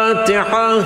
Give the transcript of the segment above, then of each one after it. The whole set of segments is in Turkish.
الفاتحة.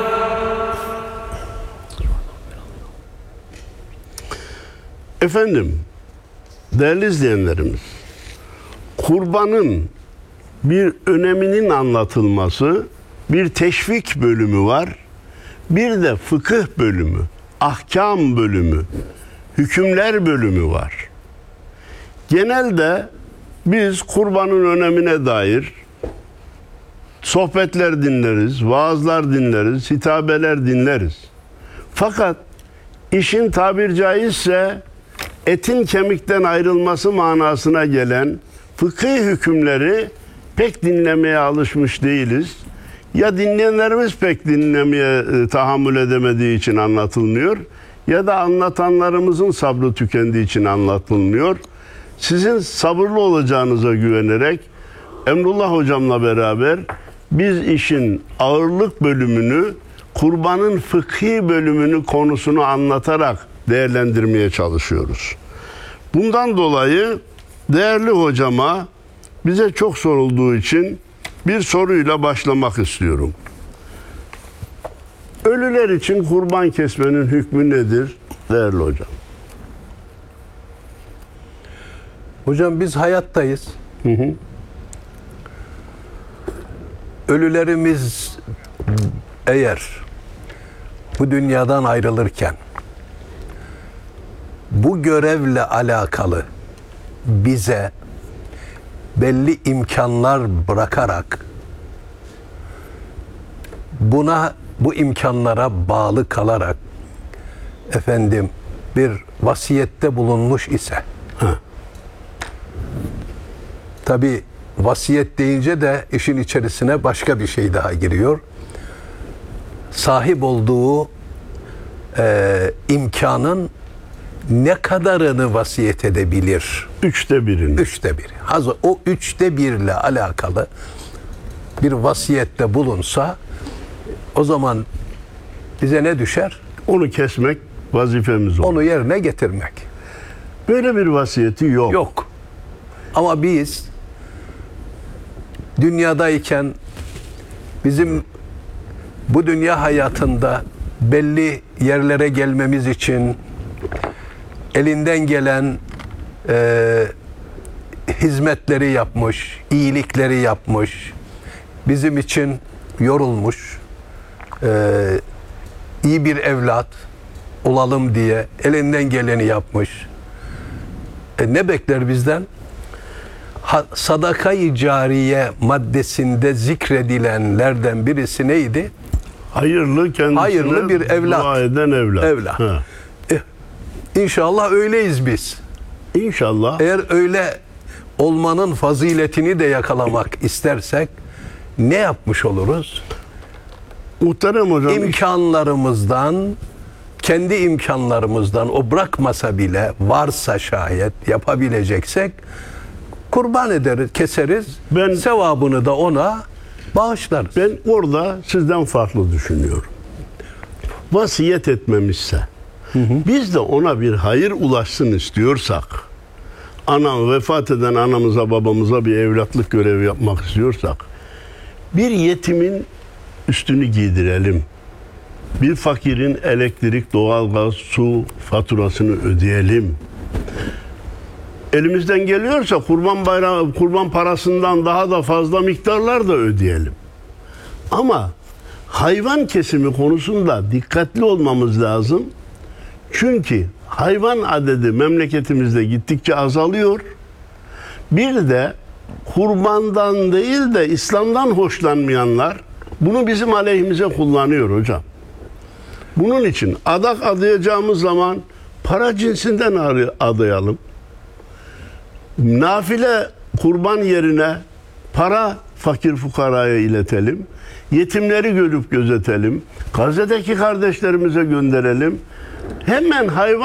Efendim, değerli izleyenlerimiz, kurbanın bir öneminin anlatılması, bir teşvik bölümü var, bir de fıkıh bölümü, ahkam bölümü, hükümler bölümü var. Genelde biz kurbanın önemine dair sohbetler dinleriz, vaazlar dinleriz, hitabeler dinleriz. Fakat işin tabir caizse etin kemikten ayrılması manasına gelen fıkıh hükümleri pek dinlemeye alışmış değiliz. Ya dinleyenlerimiz pek dinlemeye tahammül edemediği için anlatılmıyor ya da anlatanlarımızın sabrı tükendiği için anlatılmıyor. Sizin sabırlı olacağınıza güvenerek Emrullah hocamla beraber biz işin ağırlık bölümünü, kurbanın fıkhi bölümünü, konusunu anlatarak değerlendirmeye çalışıyoruz. Bundan dolayı değerli hocama bize çok sorulduğu için bir soruyla başlamak istiyorum. Ölüler için kurban kesmenin hükmü nedir değerli hocam? Hocam biz hayattayız. Ölülerimiz eğer bu dünyadan ayrılırken bu görevle alakalı bize belli imkanlar bırakarak bu imkanlara bağlı kalarak bir vasiyette bulunmuş ise tabi vasiyet deyince de işin içerisine başka bir şey daha giriyor. Sahip olduğu imkanın ne kadarını vasiyet edebilir? 1/3'ünü. 1/3. Hazır o 1/3 ile alakalı bir vasiyette bulunsa o zaman bize ne düşer? Onu kesmek vazifemiz olur. Onu yerine getirmek. Böyle bir vasiyeti yok. Yok. Ama biz dünyadayken bizim bu dünya hayatında belli yerlere gelmemiz için elinden gelen hizmetleri yapmış, iyilikleri yapmış, bizim için yorulmuş, iyi bir evlat olalım diye elinden geleni yapmış. Ne bekler bizden? Sadaka-i cariye maddesinde zikredilenlerden birisi neydi? Hayırlı, kendisine hayırlı bir evlat. dua eden evlat. Ha. İnşallah öyleyiz biz. İnşallah. Eğer öyle olmanın faziletini de yakalamak istersek ne yapmış oluruz? Muhterem hocam. İmkanlarımızdan, kendi imkanlarımızdan o bırakmasa bile varsa şayet yapabileceksek kurban ederiz, keseriz. Sevabını da ona bağışlarız. Ben orada sizden farklı düşünüyorum. Vasiyet etmemişse, biz de ona bir hayır ulaşsın istiyorsak, vefat eden anamıza babamıza bir evlatlık görevi yapmak istiyorsak, bir yetimin üstünü giydirelim. Bir fakirin elektrik, doğalgaz, su faturasını ödeyelim. Elimizden geliyorsa kurban parasından daha da fazla miktarlar da ödeyelim. Ama hayvan kesimi konusunda dikkatli olmamız lazım. Çünkü hayvan adedi memleketimizde gittikçe azalıyor. Bir de kurbandan değil de İslam'dan hoşlanmayanlar bunu bizim aleyhimize kullanıyor hocam. Bunun için adak adayacağımız zaman para cinsinden adayalım. Nafile kurban yerine para fakir fukaraya iletelim. Yetimleri görüp gözetelim. Gazze'deki kardeşlerimize gönderelim. Hemen hayvan